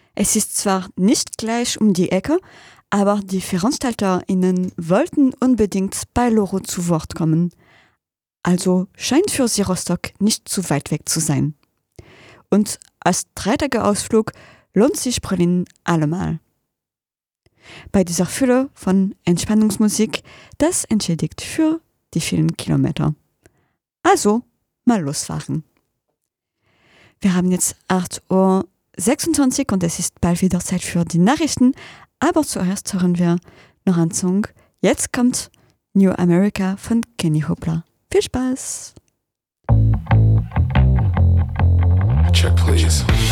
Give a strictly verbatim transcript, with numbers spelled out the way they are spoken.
Es ist zwar nicht gleich um die Ecke, aber die VeranstalterInnen wollten unbedingt bei Loro zu Wort kommen. Also scheint für sie Rostock nicht zu weit weg zu sein. Und als dreitager Ausflug lohnt sich Berlin allemal. Bei dieser Fülle von Entspannungsmusik, das entschädigt für die vielen Kilometer. Also mal losfahren. Wir haben jetzt acht Uhr sechsundzwanzig und es ist bald wieder Zeit für die Nachrichten. Aber zuerst hören wir noch einen Song. Jetzt kommt New America von Kenny Hoopla. Viel Spaß! Check, please.